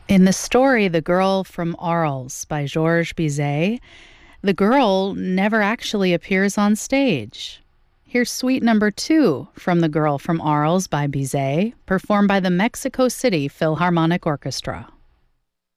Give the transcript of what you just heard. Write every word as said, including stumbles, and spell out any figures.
In the story The Girl from Arles by Georges Bizet, the girl never actually appears on stage. Here's suite number two from The Girl from Arles by Bizet, performed by the Mexico City Philharmonic Orchestra.